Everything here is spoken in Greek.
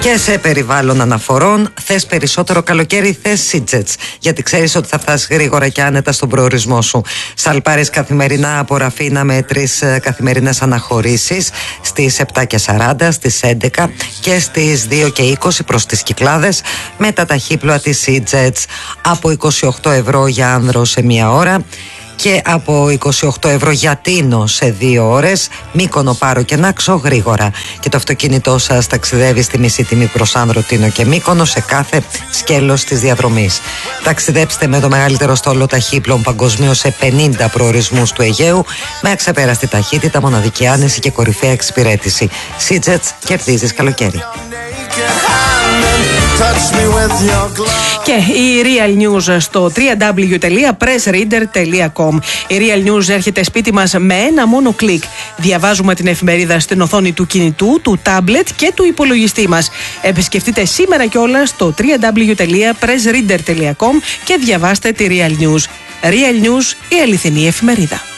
Και σε περιβάλλον αναφορών, θες περισσότερο καλοκαίρι, θες Seatjets. Γιατί ξέρεις ότι θα φτάσεις γρήγορα και άνετα στον προορισμό σου. Σαλπάρεις καθημερινά από Ραφίνα με 3 καθημερινές αναχωρήσεις στις 7:40, στις 11 και στις 2:20 προς τις Κυκλάδες με τα ταχύπλοα της Seatjets από 28 ευρώ για άνδρο σε 1 ώρα και από 28 ευρώ για Τίνο σε 2 ώρες, Μύκονο, Πάρο και Νάξο γρήγορα. Και το αυτοκίνητό σας ταξιδεύει στη μισή τιμή προς Άνδρο, Τίνο και Μύκονο σε κάθε σκέλος της διαδρομής. Ταξιδέψτε με το μεγαλύτερο στόλο ταχύπλων παγκοσμίως σε 50 προορισμούς του Αιγαίου με αξεπέραστη ταχύτητα, μοναδική άνεση και κορυφαία εξυπηρέτηση. Seatjets, κερδίζεις καλοκαίρι. Και η Real News στο www.pressreader.com. Η Real News έρχεται σπίτι μας με ένα μόνο κλικ. Διαβάζουμε την εφημερίδα στην οθόνη του κινητού, του τάμπλετ και του υπολογιστή μας. Επισκεφτείτε σήμερα κιόλας στο www.pressreader.com και διαβάστε τη Real News. Real News, η αληθινή εφημερίδα.